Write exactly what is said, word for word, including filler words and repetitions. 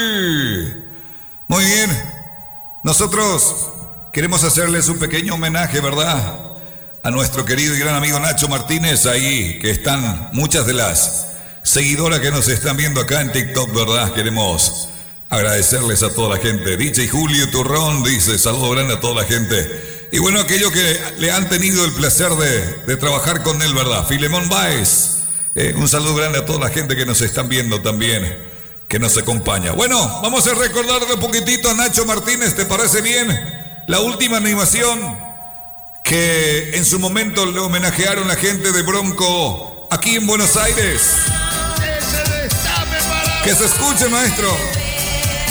Muy bien. Nosotros queremos hacerles un pequeño homenaje, ¿verdad? A nuestro querido y gran amigo Nacho Martínez, ahí que están muchas de las seguidoras que nos están viendo acá en TikTok, ¿verdad? Queremos agradecerles a toda la gente. D J Julio Turrón dice, saludo grande a toda la gente. Y bueno, aquellos que le han tenido el placer de, de trabajar con él, ¿verdad? Filemón Báez, eh, un saludo grande a toda la gente que nos están viendo también, que nos acompaña. Bueno, vamos a recordarle un poquitito a Nacho Martínez, ¿te parece bien? La última animación que en su momento le homenajearon a la gente de Bronco aquí en Buenos Aires. Que se escuche, maestro.